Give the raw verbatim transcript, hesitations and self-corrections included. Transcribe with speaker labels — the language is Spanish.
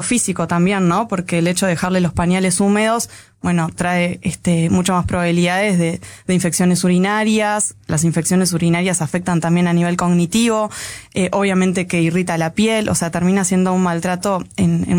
Speaker 1: físico también, ¿no? Porque el hecho de dejarle los pañales húmedos, bueno, trae este mucho más probabilidades de, de infecciones urinarias. Las infecciones urinarias afectan también a nivel cognitivo, eh, obviamente que irrita la piel, o sea, termina siendo un maltrato en, en